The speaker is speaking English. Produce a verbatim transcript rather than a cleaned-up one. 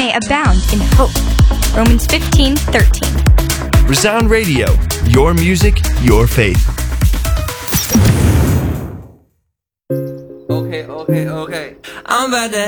may abound in hope. Romans fifteen thirteen. Resound Radio, your music, your faith. Okay, okay, okay. I'm about to